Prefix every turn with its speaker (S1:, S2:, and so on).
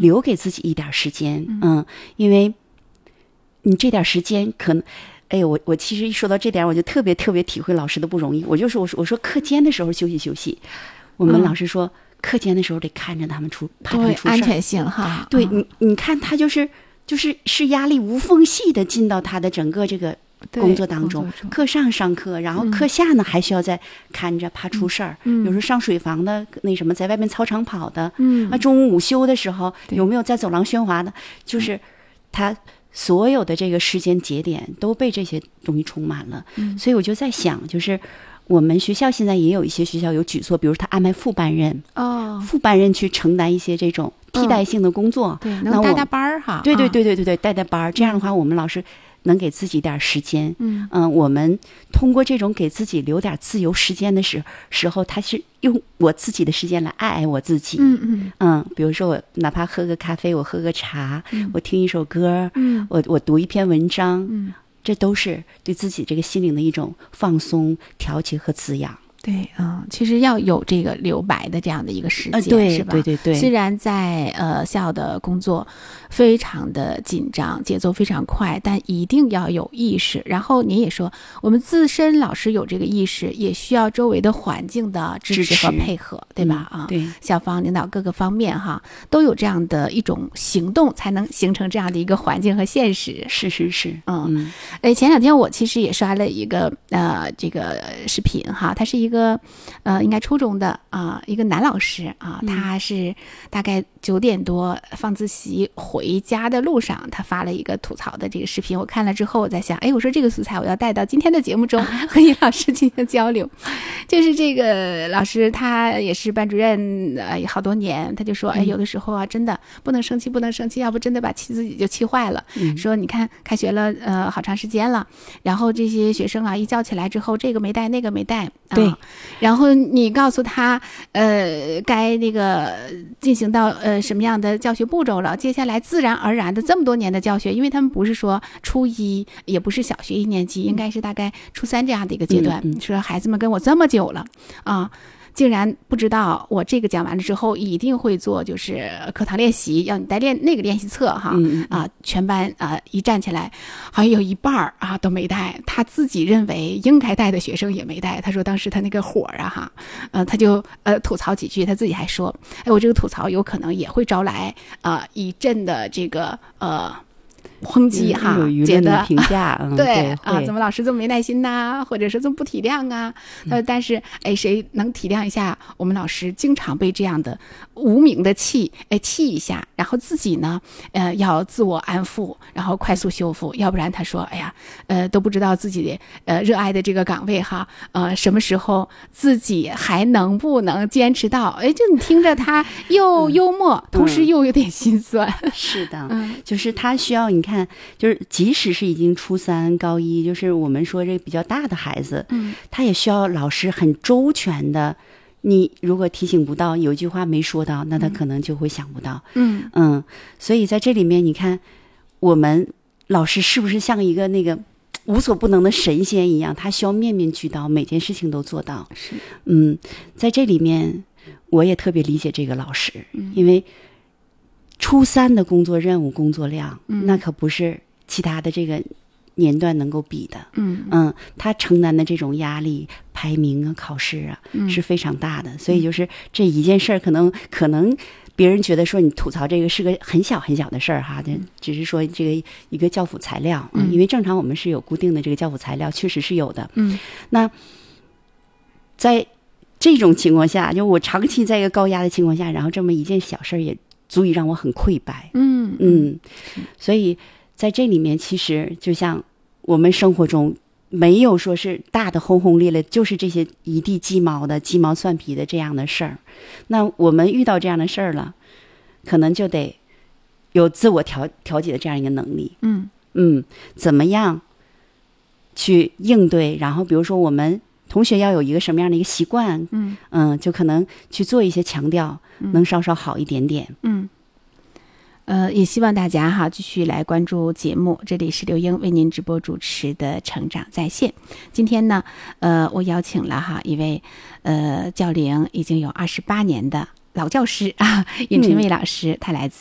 S1: 留给自己一点时间，因为你这点时间可能，哎，我其实一说到这点，我就特别体会老师的不容易。我说课间的时候休息，我们老师说课间的时候得看着他们怕他们出事，
S2: 安全性哈。
S1: 对，你看他就是压力无缝隙的进到他的整个这个工作当中，课上课，然后课下呢还需要再看着，怕出事儿。有时候上水房的那什么，在外面操场跑的，中午午休的时候有没有在走廊喧哗的，就是他所有的这个时间节点都被这些东西充满了。所以我就在想，就是我们学校现在也有一些学校有举措，比如他安排副班人去承担一些这种替代性的工作，
S2: 对，能带班儿哈。
S1: 对，带班儿。这样的话，我们老师能给自己点时间。我们通过这种给自己留点自由时间的时候，他是用我自己的时间来爱我自己。比如说我哪怕喝个咖啡，我喝个茶，我听一首歌，我读一篇文章，这都是对自己这个心灵的一种放松、调节和滋养。
S2: 对，其实要有这个留白的这样的一个时间，是吧？
S1: 对。
S2: 虽然在校的工作非常的紧张，节奏非常快，但一定要有意识。然后您也说，我们自身老师有这个意识，也需要周围的环境的支持和配合，对吧？
S1: 对，
S2: 校方领导各个方面哈，都有这样的一种行动，才能形成这样的一个环境和现实。
S1: 是。
S2: 前两天我其实也刷了一个这个视频哈，它是一个应该初中的一个男老师他是大概9点多放自习回家的路上，他发了一个吐槽的这个视频。我看了之后，我在想，我说这个素材我要带到今天的节目中和尹老师进行交流。就是这个老师他也是班主任好多年，他就说有的时候啊，真的不能生气，要不真的把自己就气坏了。说你看开学了好长时间了，然后这些学生一叫起来之后，这个没带那个没带，
S1: 对，
S2: 然后你告诉他该那个进行到什么样的教学步骤了，接下来自然而然的这么多年的教学，因为他们不是说初一，也不是小学1年级，应该是大概初3这样的一个阶段。说孩子们跟我这么久了竟然不知道我这个讲完了之后一定会做，就是课堂练习，要你带那个练习册哈。全班一站起来，好像有一半都没带，他自己认为应该带的学生也没带。他说当时他那个火他就吐槽几句，他自己还说，我这个吐槽有可能也会招来一阵的这个抨击哈，
S1: 有舆论的评价，
S2: 对怎么老师这么没耐心呐，或者是这么不体谅啊？但是谁能体谅一下我们老师经常被这样的无名的气一下，然后自己呢要自我安抚，然后快速修复，要不然他说都不知道自己热爱的这个岗位哈什么时候自己还能不能坚持到？就你听着他又幽默，同时又有点心酸。
S1: 是的，就是他需要你看。就是即使是已经初3高1，就是我们说这比较大的孩子，他也需要老师很周全的。你如果提醒不到，有一句话没说到，那他可能就会想不到。所以在这里面，你看我们老师是不是像一个那个无所不能的神仙一样？他需要面面俱到，每件事情都做到。
S2: 是，
S1: 在这里面，我也特别理解这个老师，因为初3的工作任务、工作量，那可不是其他的这个年段能够比的。他承担的这种压力、排名考试是非常大的。所以就是这一件事儿，可能别人觉得说你吐槽这个是个很小很小的事儿哈，只是说这个一个教辅材料，因为正常我们是有固定的这个教辅材料，确实是有的。那在这种情况下，就我长期在一个高压的情况下，然后这么一件小事儿也足以让我很溃败。所以在这里面，其实就像我们生活中没有说是大的轰轰烈烈，就是这些一地鸡毛蒜皮的这样的事儿。那我们遇到这样的事儿了，可能就得有自我调节的这样一个能力。怎么样去应对？然后比如说我们同学要有一个什么样的一个习惯，就可能去做一些强调，能稍稍好一点点。
S2: 也希望大家继续来关注节目，这里是刘英为您直播主持的成长在线。今天呢我邀请了一位教龄已经有28年的老教师尹晨蔚老师，他来自